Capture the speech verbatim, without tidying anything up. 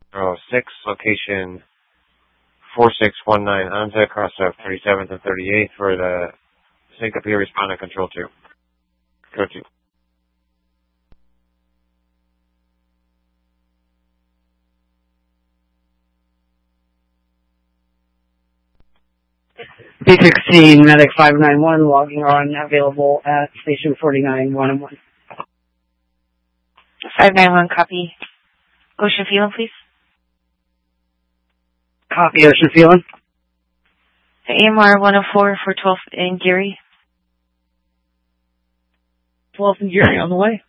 oh six, location four six one nine Anza, across of thirty-seventh and thirty-eighth for the sync up here, responding control two. Go to. B sixteen, Medic five nine one, logging on, available at Station forty-nine, one oh one. five nine one, copy. Ocean Phelan, please. Copy, Ocean Phelan. A M R one oh four for twelfth and Geary. twelfth and Geary on the way.